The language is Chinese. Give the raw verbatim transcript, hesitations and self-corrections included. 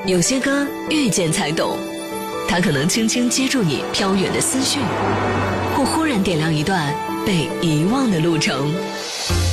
有些歌遇见才懂，它可能轻轻接住你飘远的思绪，或忽然点亮一段被遗忘的路程。